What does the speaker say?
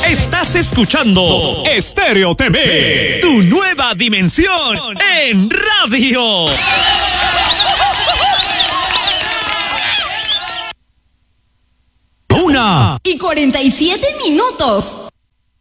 Estás escuchando Estéreo TV, tu nueva dimensión en radio. 1:47.